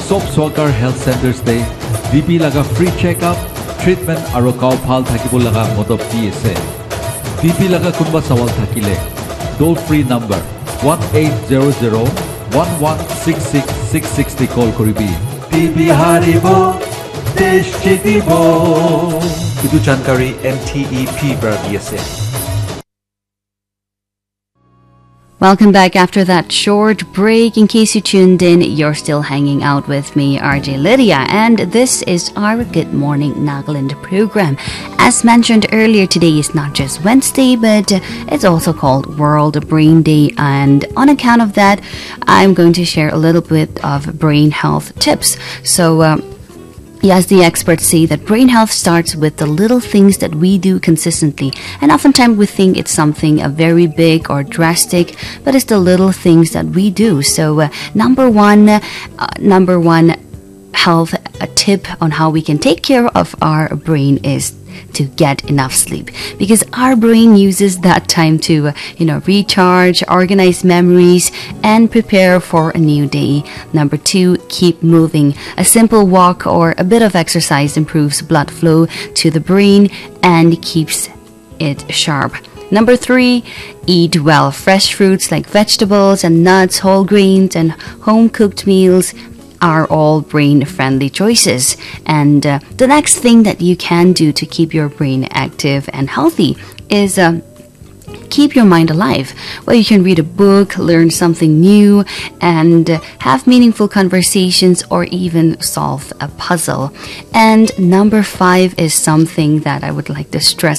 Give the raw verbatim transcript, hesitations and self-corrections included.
Sob Swakar Health Centers Day, B P laga free checkup, treatment aro kau phal thakibo laga modob di ase. B P laga kunba sawal thakile, toll free number one eight zero zero one one six six six six ti call koribi. B P haribo, desh jitibo. Idu jankari M T E P bar di ase. Welcome back after that short break. In case you tuned in, you're still hanging out with me, R J Lydia, and this is our Good Morning Nagaland program. As mentioned earlier, today is not just Wednesday, but it's also called World Brain Day, and on account of that, I'm going to share a little bit of brain health tips. So, uh, Yes, the experts say that brain health starts with the little things that we do consistently. And oftentimes we think it's something uh, very big or drastic, but it's the little things that we do. So uh, number one, uh, number one health a tip on how we can take care of our brain is to get enough sleep, because our brain uses that time to uh, you know recharge, organize memories, and prepare for a new day. Number two, keep moving. A simple walk or a bit of exercise improves blood flow to the brain and keeps it sharp. Number three, eat well. Fresh fruits like vegetables and nuts, whole grains, and home-cooked meals are all brain-friendly choices. And uh, the next thing that you can do to keep your brain active and healthy is uh, keep your mind alive. Well, you can read a book, learn something new, and uh, have meaningful conversations, or even solve a puzzle. And number five is something that I would like to stress